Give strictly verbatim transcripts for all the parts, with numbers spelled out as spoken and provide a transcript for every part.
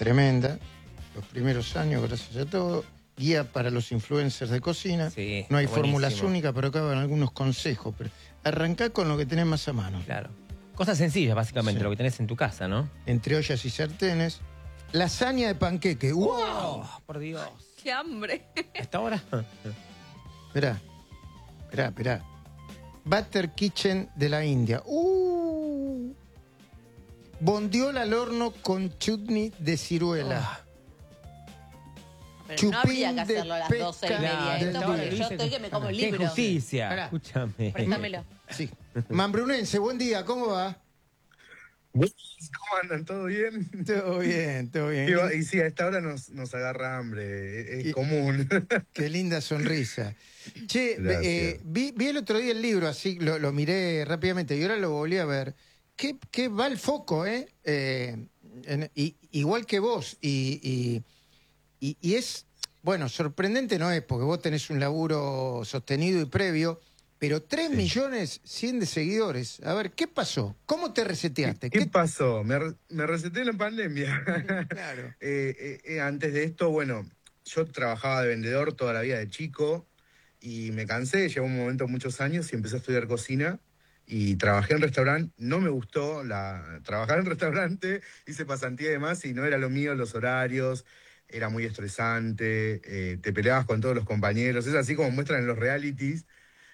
tremenda. Los primeros años, gracias a todo. Guía para los influencers de cocina. Sí, no hay buenísimo. fórmulas únicas, pero acá van algunos consejos. Pero arrancá con lo que tenés más a mano. Claro. Cosas sencillas, básicamente, Sí. lo que tenés en tu casa, ¿no? Entre ollas y sartenes. Lasaña de panqueque. ¡Wow! Oh, por Dios. ¡Qué hambre! ¿A esta hora? Esperá, esperá, esperá. Butter Kitchen de la India. ¡Uh! Bondiola al horno con chutney de ciruela. Pero Chupín no habría que de hacerlo a las pesca doce y media. del Esto día. porque yo estoy que me como el ¡Qué libro. justicia! Pará. Escúchame. Préstamelo. Sí. Mambrunense, buen día, ¿cómo va? ¿Cómo andan? ¿Todo bien? Todo bien, todo bien. Y, va- y sí, a esta hora nos, nos agarra hambre, es, es Y- común. Qué linda sonrisa. Che, Gracias. eh, vi, vi el otro día el libro, así lo, lo miré rápidamente y ahora lo volví a ver. ¿Qué, qué va el foco, eh? eh en- y, igual que vos. Y, y, y- y es, bueno, sorprendente no es, porque vos tenés un laburo sostenido y previo, pero tres millones cien de seguidores. A ver, ¿qué pasó? ¿Cómo te reseteaste? ¿Qué pasó? Me, re- me reseté en la pandemia. Claro. Eh, eh, eh, antes de esto, bueno, yo trabajaba de vendedor toda la vida de chico y me cansé, llegó un momento, muchos años, y empecé a estudiar cocina y trabajé en restaurante. No me gustó la trabajar en restaurante, hice pasantía y demás y no era lo mío, los horarios, era muy estresante, eh, te peleabas con todos los compañeros, es así como muestran en los realities.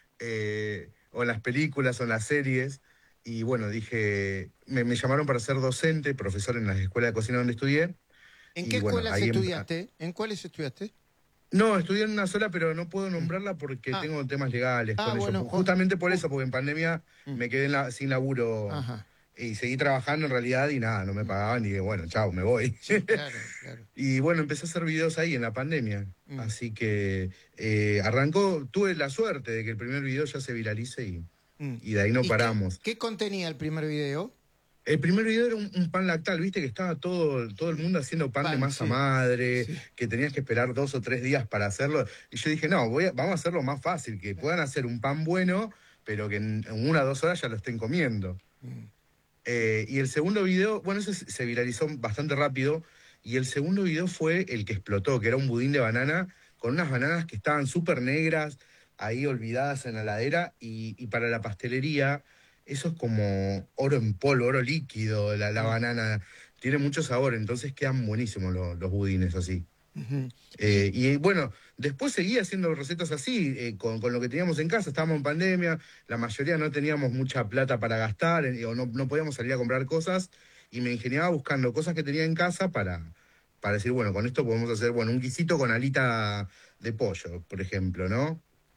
Eh, o en las películas o en las series, y bueno, dije, me, me llamaron para ser docente, profesor en la escuela de cocina donde estudié. ¿En Y qué bueno, escuelas ahí em- estudiaste? ¿En cuáles estudiaste? No, estudié en una sola, pero no puedo nombrarla porque Ah. tengo temas legales Ah, con bueno, eso. Juan- Justamente por eso, porque en pandemia Mm. me quedé en la- sin laburo Ajá. y seguí trabajando en realidad y nada, no me pagaban y dije, bueno, chao, me voy. Claro, claro. Y bueno, empecé a hacer videos ahí en la pandemia. Mm. Así que eh, arrancó, tuve la suerte de que el primer video ya se viralice y, Mm. y de ahí no ¿Y paramos. ¿Qué, qué contenía el primer video? El primer video era un, un pan lactal, viste que estaba todo, todo el mundo haciendo pan, Pan, de masa sí. madre, Sí. que tenías que esperar dos o tres días para hacerlo. Y yo dije, no, voy a- vamos a hacerlo más fácil, que puedan hacer un pan bueno, pero que en, en una o dos horas ya lo estén comiendo. Mm. Eh, y el segundo video, bueno, ese se se viralizó bastante rápido, y el segundo video fue el que explotó, que era un budín de banana, con unas bananas que estaban súper negras, ahí olvidadas en la heladera, y, y para la pastelería, eso es como oro en polvo, oro líquido, la, la Mm. banana, tiene mucho sabor, entonces quedan buenísimos los, los budines así. Ujú. Eh, y bueno, después seguí haciendo recetas así, eh, con, con lo que teníamos en casa, estábamos en pandemia, la mayoría no teníamos mucha plata para gastar, eh, o no, no podíamos salir a comprar cosas, y me ingeniaba buscando cosas que tenía en casa para, para decir, bueno, con esto podemos hacer, bueno, un guisito con alita de pollo, por ejemplo, ¿no?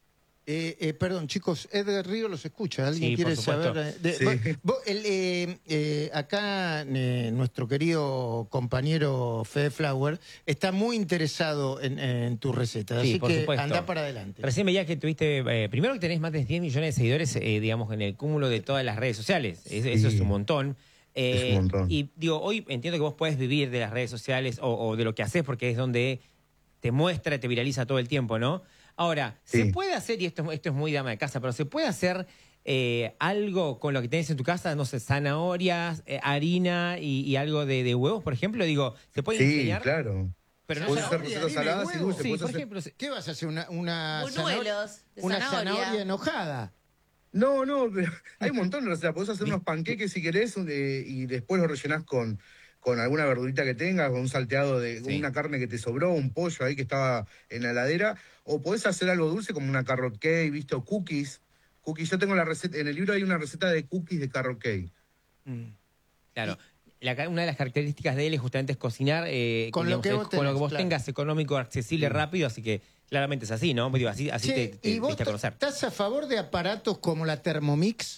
Eh, eh, perdón, chicos, Edgar Río los escucha. ¿Alguien Sí, por quiere supuesto. saber? eh, de- Sí. vos- vos, el, eh, eh, acá eh, nuestro querido compañero Fede Flower está muy interesado en, en tu receta, Sí, así por que supuesto. anda para adelante. Recién veía que tuviste, eh, primero que tenés más de diez millones de seguidores, eh, digamos, en el cúmulo de todas las redes sociales. Es- Eso Sí. es un montón. Es Eh, un montón. Y digo, hoy entiendo que vos puedes vivir de las redes sociales o, o de lo que haces porque es donde te muestra, te viraliza todo el tiempo, ¿no? Ahora, ¿se Sí. puede hacer, y esto, esto es muy dama de casa, pero ¿se puede hacer eh, algo con lo que tenés en tu casa? No sé, zanahorias, eh, harina y, y algo de, de huevos, por ejemplo. Digo, ¿se puede Sí, enseñar? Claro. Pero no Podés sé- hacer Zanahoria, recetas harina y saladas y huevo. dulces. Sí, podés por hacer- ejemplo, se- ¿Qué vas a hacer? ¿Una, una, Buñuelos de una zanahoria. zanahoria enojada? No, no, pero hay un montón de recetas. Podés hacer unos panqueques si querés eh, y después los rellenás con, con alguna verdurita que tengas, con un salteado de Sí. una carne que te sobró, un pollo ahí que estaba en la heladera. O podés hacer algo dulce como una carrot cake, ¿viste? O cookies. Cookies. Yo tengo la receta, en el libro hay una receta de cookies de carrot cake. Mm. Claro. La ca- una de las características de él es justamente es cocinar eh, Con lo digamos, que es vos con lo que tenés, vos claro. tengas, económico, accesible, rápido, así que claramente es así, ¿no? Digo, así así Che, te, te ¿y vos diste a conocer. estás a favor de aparatos como la Thermomix?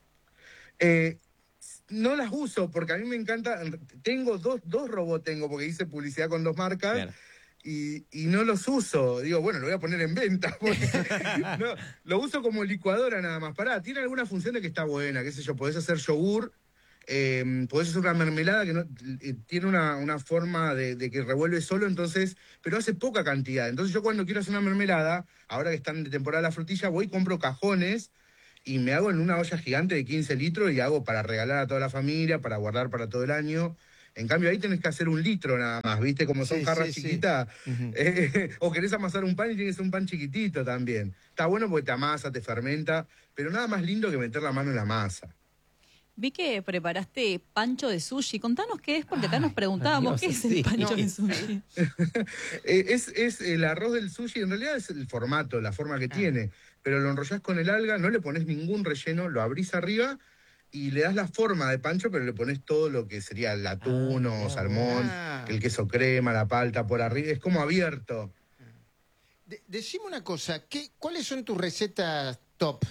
Eh, no las uso porque a mí me encanta. Tengo dos, dos robots, tengo, porque hice publicidad con dos marcas. Claro. Y, y no los uso. Digo, bueno, lo voy a poner en venta. porque no, lo uso como licuadora nada más. Pará, tiene alguna función de que está buena, qué sé yo, podés hacer yogur, eh, podés hacer una mermelada que no, eh, tiene una, una forma de, de que revuelve solo, entonces, pero hace poca cantidad. Entonces yo cuando quiero hacer una mermelada, ahora que están de temporada la frutilla, voy y compro cajones y me hago en una olla gigante de quince litros y hago para regalar a toda la familia, para guardar para todo el año. En cambio, ahí tenés que hacer un litro nada más, ¿viste? Como son Sí, jarras sí, sí. chiquitas. Ujú. Eh, o querés amasar un pan y tiene que ser un pan chiquitito también. Está bueno porque te amasa, te fermenta, pero nada más lindo que meter la mano en la masa. Vi que preparaste pancho de sushi. Contanos qué es, porque acá nos preguntábamos Dios, qué es el sí. pancho No. de sushi. Eh, es, es el arroz del sushi, en realidad es el formato, la forma que tiene, pero lo enrollás con el alga, no le pones ningún relleno, lo abrís arriba y le das la forma de pancho, pero le pones todo lo que sería el atún o salmón, Ah. el queso crema, la palta por arriba, es como abierto. De- decime una cosa, ¿qué, ¿cuáles son tus recetas top?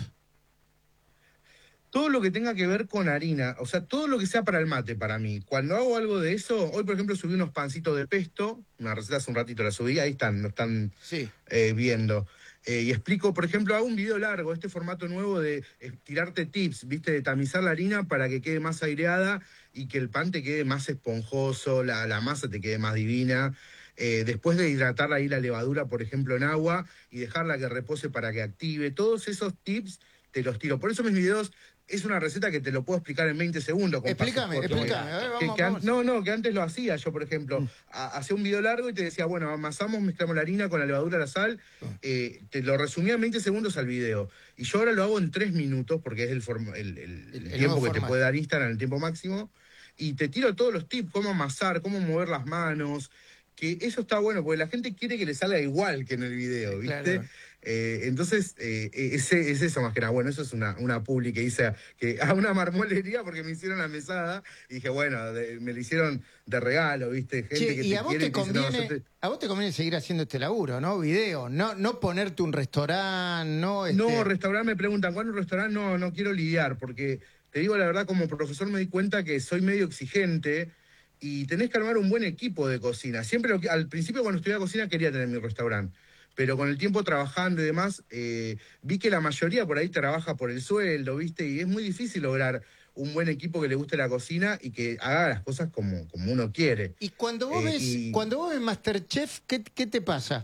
Todo lo que tenga que ver con harina, o sea, todo lo que sea para el mate para mí. Cuando hago algo de eso, hoy por ejemplo subí unos pancitos de pesto, una receta hace un ratito la subí, ahí están, lo están Sí. eh, viendo. Eh, y explico, por ejemplo, hago un video largo, este formato nuevo de eh, tirarte tips, ¿viste? De tamizar la harina para que quede más aireada y que el pan te quede más esponjoso, la, la masa te quede más divina. Eh, después de hidratar ahí la levadura, por ejemplo, en agua y dejarla que repose para que active. Todos esos tips te los tiro. Por eso mis videos es una receta que te lo puedo explicar en veinte segundos. Con Explícame, pasos cortos. explícame. A ver, Que- vamos, que an- vamos. No, no, que antes lo hacía yo, por ejemplo. Ha- Hacía un video largo y te decía, bueno, amasamos, mezclamos la harina con la levadura, la sal. Eh, te lo resumía en veinte segundos al video. Y yo ahora lo hago en tres minutos porque es el, form- el, el- El- el el tiempo nuevo que te formato. puede dar Instagram, el tiempo máximo. Y te tiro todos los tips, cómo amasar, cómo mover las manos. Que eso está bueno, porque la gente quiere que le salga igual que en el video, ¿viste? Claro. Eh, entonces, eh, ese, es eso más que nada. Bueno, eso es una, una publi que hice a, que, a una marmolería porque me hicieron la mesada. Y dije, bueno, de- me la hicieron de regalo, ¿viste? Gente Che, que y te a vos quiere te y te dice, no, conviene, yo te- a vos te conviene seguir haciendo este laburo, ¿no? Video, no, no ponerte un restaurante, no, este, No, restaurante me preguntan, ¿cuándo un restaurante? No, no quiero lidiar, porque te digo la verdad, como profesor me di cuenta que soy medio exigente y tenés que armar un buen equipo de cocina. Siempre, lo que- al principio cuando estudiaba cocina quería tener mi restaurante, pero con el tiempo trabajando y demás, eh, vi que la mayoría por ahí trabaja por el sueldo, ¿viste? Y es muy difícil lograr un buen equipo que le guste la cocina y que haga las cosas como, como uno quiere. Y cuando vos Eh, ves, y- cuando vos ves Masterchef, ¿qué, qué te pasa?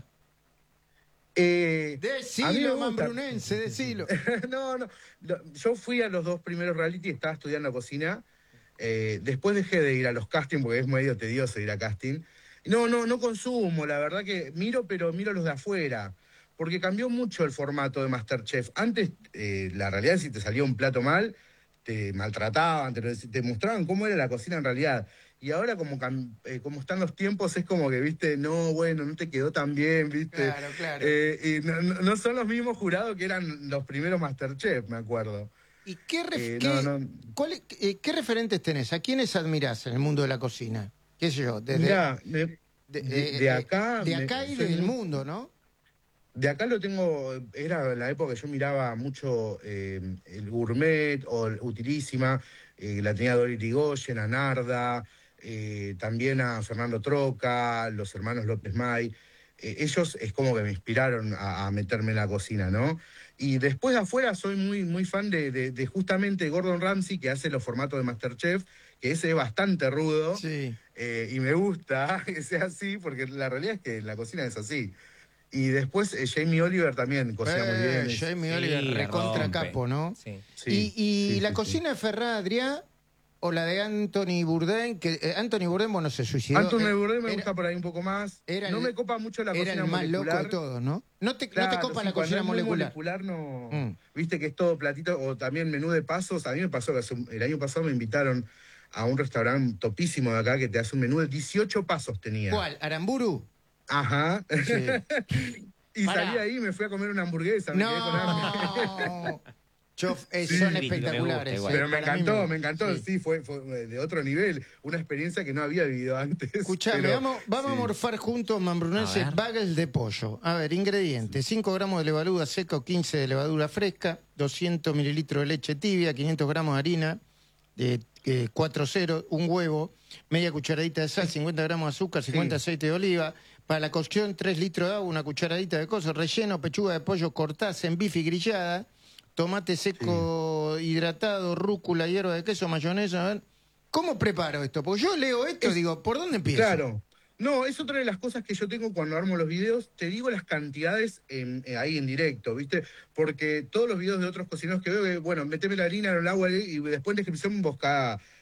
Eh, a mí me Decilo, gusta. mambrunense, decilo. no, no. Lo- Yo fui a los dos primeros reality, estaba estudiando cocina. Eh, después dejé de ir a los castings porque es medio tedioso ir a casting. No, no, no consumo, la verdad que miro, pero miro los de afuera. Porque cambió mucho el formato de Masterchef. Antes, eh, la realidad es que si te salía un plato mal, te maltrataban, te, lo dec- te mostraban cómo era la cocina en realidad. Y ahora como, cam- eh, como están los tiempos, es como que, viste, no, bueno, no te quedó tan bien, viste. Claro, claro. Eh, y no, no- no son los mismos jurados que eran los primeros Masterchef, me acuerdo. ¿Y qué, ref- Eh, qué- no, no. cuál es- eh, qué referentes tenés? ¿A quiénes admirás en el mundo de la cocina? ¿Qué sé yo? Desde, Mirá, me- de, de, eh, de eh, acá... de me- acá y soy del muy- mundo, ¿no? De acá lo tengo, era la época que yo miraba mucho eh, el Gourmet o el Utilísima, eh, la tenía Dori Irigoyen, a Narda, eh, también a Fernando Troca, los hermanos López May. Eh, ellos es como que me inspiraron a, a meterme en la cocina, ¿no? Y después de afuera soy muy, muy fan de, de- de justamente Gordon Ramsay, que hace los formatos de Masterchef, que ese es bastante rudo. Sí. Eh, y me gusta que sea así, porque la realidad es que la cocina es así. Y después eh, Jamie Oliver también cocina muy bien. Eh, es- Jamie Sí, Oliver, la recontra rompe. capo, ¿no? Sí. sí, y y sí, la sí, cocina de Ferran Adrià o la de Anthony Bourdain, que eh, Anthony Bourdain, bueno, se sí. suicidó. Anthony eh, Bourdain me era- gusta por ahí un poco más. era No el- me copa mucho la Era cocina el más loco molecular. de todos, ¿no? No te, no te Claro, copa sí, la cuando cocina es muy molecular. molecular no. Mm. Viste que es todo platito, o también menú de pasos. A mí me pasó que hace un- el año pasado me invitaron a un restaurante topísimo de acá que te hace un menú de dieciocho pasos tenía. ¿Cuál? ¿Aramburu? Ajá. Sí. y Pará. salí ahí y me fui a comer una hamburguesa. Me quedé con hambre. No. Yo, eh, Sí. son Me gusta espectaculares. igual. eh, Pero me para mí encantó, me encantó, sí. sí, fue, fue de otro nivel, una experiencia que no había vivido antes. Escuchame, pero- vamos, vamos a sí. morfar juntos mambrunense A ver. bagels de pollo. A ver, ingredientes: cinco gramos de levadura seca o quince de levadura fresca, doscientos mililitros de leche tibia, quinientos gramos de harina, de eh, cuatro ceros, un huevo, media cucharadita de sal, cincuenta gramos de azúcar, cincuenta Sí. aceite de oliva. Para la cocción, tres litros de agua, una cucharadita de coso, relleno, pechuga de pollo cortada en bife y grillada, tomate seco hidratado, rúcula, hierba de queso, mayonesa. A ver, ¿cómo preparo esto? Porque yo leo esto y Es- digo, ¿por dónde empiezo? Claro. No, es otra de las cosas que yo tengo cuando armo los videos. Te digo las cantidades en- eh, ahí en directo, ¿viste? Porque todos los videos de otros cocineros que veo, que, bueno, meteme la harina en el agua y después en descripción busca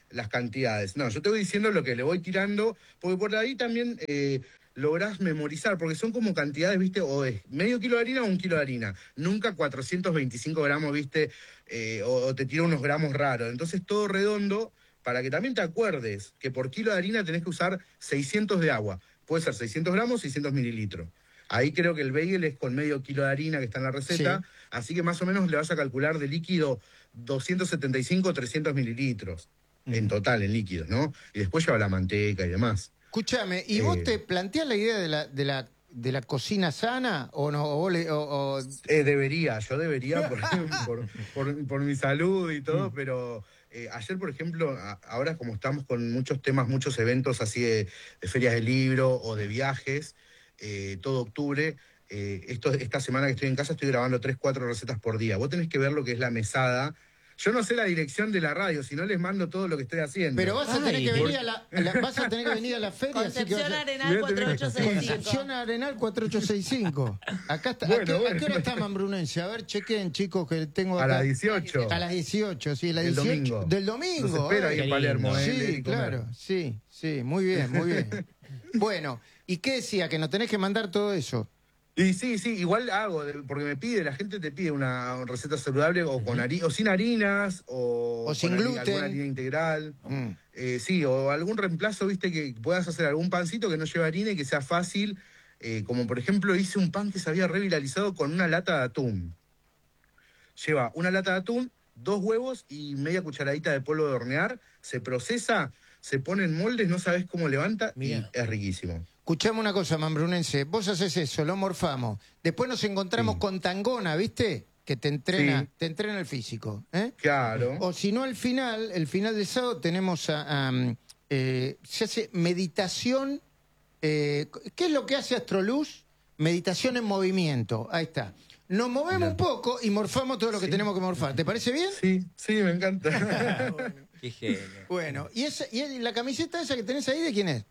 las cantidades. No, yo te voy diciendo lo que le voy tirando, porque por ahí también eh, lográs memorizar, porque son como cantidades, ¿viste? O es medio kilo de harina o un kilo de harina. Nunca cuatrocientos veinticinco gramos, ¿viste? Eh, o, o te tira unos gramos raros. Entonces todo redondo, para que también te acuerdes que por kilo de harina tenés que usar seiscientos de agua. Puede ser seiscientos gramos, seiscientos mililitros. Ahí creo que el bagel es con medio kilo de harina que está en la receta, Sí. así que más o menos le vas a calcular de líquido doscientos setenta y cinco, trescientos mililitros en total, en líquidos, ¿no? Y después lleva la manteca y demás. Escúchame, ¿y vos Eh. te planteás la idea de la, de la, de la cocina sana o no? O, vos le- o- o- Eh, debería, yo debería por, por, por- por mi salud y todo, pero eh, ayer, por ejemplo, a- ahora como estamos con muchos temas, muchos eventos así de, de ferias de libro o de viajes, eh, todo octubre, eh, esto, esta semana que estoy en casa estoy grabando tres, cuatro recetas por día. Vos tenés que ver lo que es la mesada. Yo no sé la dirección de la radio, si no les mando todo lo que estoy haciendo. pero vas a tener Ay, que por- venir a la, a la- vas a tener que venir a la feria, así que vas Concepción a- Arenal cuatro ocho seis Concepción cinco. Arenal cuatro ocho seis cinco. Acá está. ¿A, Bueno, qué, a bueno. qué hora está Mambrunense? A ver, chequen, chicos, que tengo A acá. las dieciocho. A las dieciocho, sí, la Del dieciocho. domingo. Del domingo. Los espero ahí eh. en Palermo. Qué eh, leer Sí, y comer. claro, sí, sí, muy bien, muy bien. Bueno, ¿y qué decía? Que nos tenés que mandar todo eso. Y sí, sí, igual hago, de- porque me pide, la gente te pide una receta saludable o con hari- o sin harinas, o, O sin con hari- gluten. alguna harina integral. Mm. Eh, sí, o algún reemplazo, viste, que puedas hacer algún pancito que no lleve harina y que sea fácil. Eh, como por ejemplo, hice un pan que se había reviralizado con una lata de atún. Lleva una lata de atún, dos huevos y media cucharadita de polvo de hornear. Se procesa, se pone en moldes, no sabes cómo levanta Mirá. y es riquísimo. Escuchame una cosa, Mambrunense. Vos haces eso, lo morfamos. Después nos encontramos Sí. con Tangona, ¿viste? Que te entrena, Sí. te entrena el físico. ¿eh? Claro. O si no, al final, el final del sábado tenemos a, a, mm, eh, se hace meditación. eh, ¿Qué es lo que hace Astroluz? Meditación en movimiento. Ahí está. Nos movemos Mirá. un poco y morfamos todo lo que tenemos que morfar. ¿Te parece bien? Sí, sí, me encanta. Qué genio. Bueno, ¿y, esa, y la camiseta esa que tenés ahí de quién es?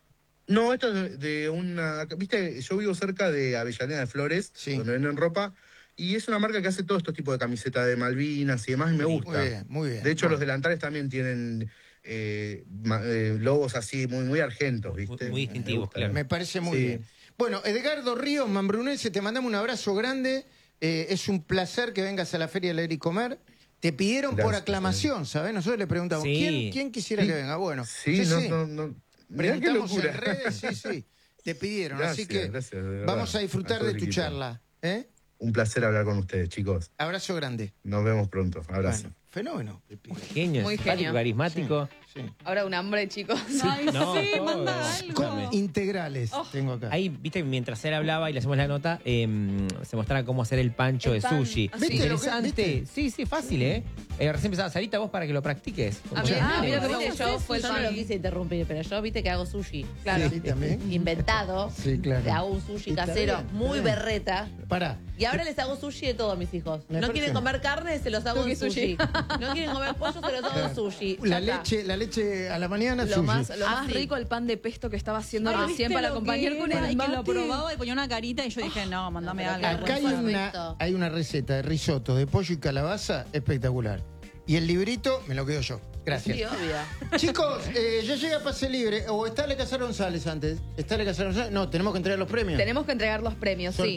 No, esto es de, de una... Viste, yo vivo cerca de Avellaneda de Flores, Sí. donde venden ropa, y es una marca que hace todos estos tipos de camisetas de Malvinas y demás, y me gusta. Muy bien, muy bien. De hecho, Bueno. los delantales también tienen eh, ma- eh, logos así, muy, muy argentos, ¿viste? Muy- muy distintivos, Me gusta. claro. Me parece muy Sí. bien. Bueno, Edgardo Ríos, Mambrunense, te mandamos un abrazo grande. Eh, es un placer que vengas a la Feria de Leer y Comer. Te pidieron por Gracias, aclamación, ¿sabes? Nosotros le preguntamos, Sí. ¿quién, quién quisiera Sí. que venga? Bueno, Sí, no, no, no. Mirá qué Preguntamos locura. en redes, sí, sí. Te pidieron, así Gracias, que gracias, de verdad, vamos a disfrutar a todo de el tu equipo. charla. ¿eh? Un placer hablar con ustedes, chicos. Abrazo grande. Nos vemos pronto. Abrazo. Bueno, fenómeno. el pibe. Genio, Muy simpático, genio. carismático. Sí. Ahora un hambre, chicos. Ay, No, sí, todo. manda algo. Con integrales Oh. tengo acá. Ahí, viste, mientras él hablaba y le hacemos la nota, eh, se mostraba cómo hacer el pancho El de pan, sushi. así. ¿Viste lo que- Interesante. viste? Sí, sí, fácil, ¿eh? eh recién empezaba Sarita, vos para que lo practiques. A mí, Ya ah, tiene. mira que ¿Cómo viste, se yo, hace fue el el yo no lo sushi? quise interrumpir, pero yo viste que hago sushi. Claro. Sí, también. Inventado. Sí, claro. Te hago un sushi Está casero bien, está muy bien. berreta. Pará. Y ahora les hago sushi de todo a mis hijos. Me No parece- quieren comer carne, se los hago Tuki en sushi. sushi. No quieren comer pollo, se los hago en sushi. La Ya está. leche, la leche a la mañana, Lo sushi. más, lo Ah, más sí. rico, el pan de pesto que estaba haciendo Ay, recién ¿viste para lo acompañar que con era? él y que lo Mate. probaba y ponía una carita y yo dije, no, mandame No, algo. pero qué Acá hay Perfecto. una, hay una receta de risotto de pollo y calabaza espectacular. Y el librito me lo quedo yo. Gracias. Sí, obvio. Chicos, eh, ya llega Pase Libre. ¿O está Ale Casar González antes? ¿Está Ale Casar González? No, tenemos que entregar los premios. Tenemos que entregar los premios, Sol- sí.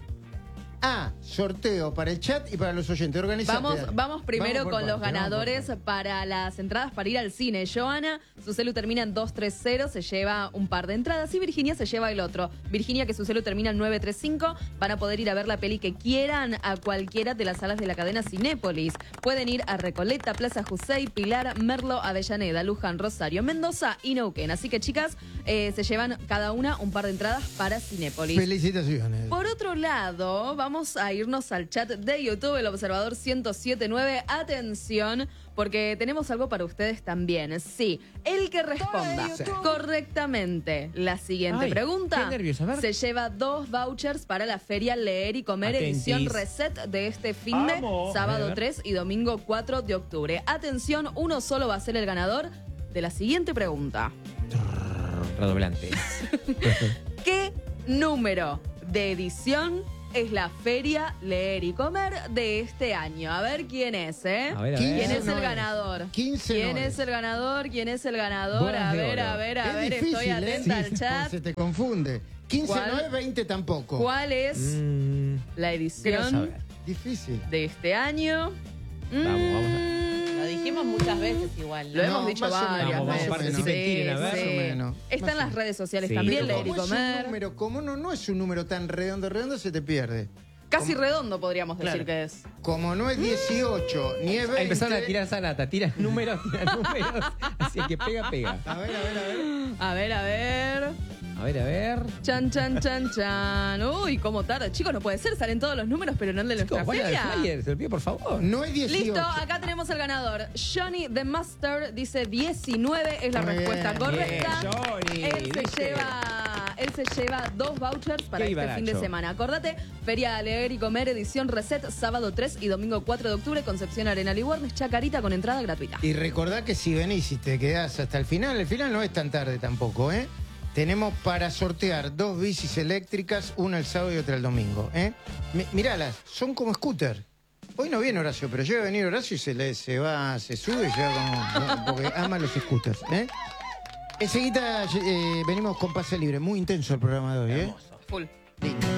Ah, sorteo para el chat y para los oyentes. Organizate, Vamos, dale. vamos primero Vamos por con los parte, vamos por ganadores parte. para las entradas para ir al cine. Joana, su celu termina en dos tres cero, se lleva un par de entradas y Virginia se lleva el otro. Virginia, que su celu termina en nueve tres cinco, van a poder ir a ver la peli que quieran a cualquiera de las salas de la cadena Cinépolis. Pueden ir a Recoleta, Plaza Jusey, Pilar, Merlo, Avellaneda, Luján, Rosario, Mendoza y Neuquén. Así que, chicas, eh, se llevan cada una un par de entradas para Cinépolis. Felicitaciones. Por otro lado, vamos a irnos al chat de YouTube, el Observador ciento siete punto nueve. Atención, porque tenemos algo para ustedes también. Sí, el que responda correctamente la siguiente Ay, pregunta qué nervios, a ver. se lleva dos vouchers para la Feria Leer y Comer Atentis. edición Reset de este fin de Vamos. A sábado ver. tres y domingo cuatro de octubre. Atención, uno solo va a ser el ganador de la siguiente pregunta. Redoblante. ¿Qué número de edición es la Feria Leer y Comer de este año. A ver quién es, ¿eh? A ver, a ¿Quién ver. es el no es. ganador? quince ¿Quién no es es. el ganador? ¿Quién es el ganador? Bodas A de ver, oro. a ver, a Es ver, difícil, estoy ¿eh? atenta al Sí, chat. Se te confunde. quince ¿Cuál? no es, veinte tampoco. ¿Cuál es Mm, la quiero edición saber. Difícil. de este año? Vamos, vamos Mm, Lo dijimos muchas veces igual. Lo ¿no? hemos No, dicho más o varias menos, Vamos, veces. vamos, participen, tiren, a ver. Más o menos. Está Más en o las redes sociales Sí, también, pero Leer y ¿Cómo es un Comer. número? Como no, no es un número tan redondo, redondo se te pierde. Casi Como- redondo podríamos decir Claro. que es. Como no es dieciocho ni es veinte. Empezaron a tirar sanata, tiran números, tiran números. Así que pega, pega. A ver, a ver, a ver. A ver, a ver. A ver, a ver. Chan, chan, chan, chan. Uy, cómo tarda. Chicos, no puede ser. Salen todos los números, pero no el de nuestra Chicos, vaya al feria. flyer, se lo pido por favor. No es dieciocho. Listo, acá tenemos el ganador. Johnny the Master dice diecinueve es la Muy respuesta bien, correcta. bien, Johnny, él se ¿viste? lleva, él se lleva dos vouchers para Qué este barato. fin de semana. Acordate, Feria Leer y Comer, edición Reset, sábado tres y domingo cuatro de octubre, Concepción Arenal y Warnes, Chacarita con entrada gratuita. Y recordá que si venís y te quedás hasta el final, el final no es tan tarde tampoco, ¿eh? Tenemos para sortear dos bicis eléctricas, una el sábado y otra el domingo, ¿eh? Mi- Miralas, son como scooter. Hoy no viene Horacio, pero llega a venir Horacio y se, le, se va, se sube y llega como... porque ama los scooters, ¿eh? Enseguida eh, venimos con Pase Libre. Muy intenso el programa de hoy, ¿eh? Full. Lindo.